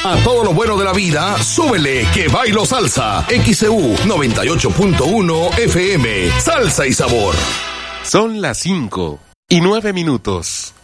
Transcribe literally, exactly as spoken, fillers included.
A todo lo bueno de la vida, súbele que bailo salsa. X C U noventa y ocho punto uno F M. Salsa y sabor. Son las cinco y nueve minutos.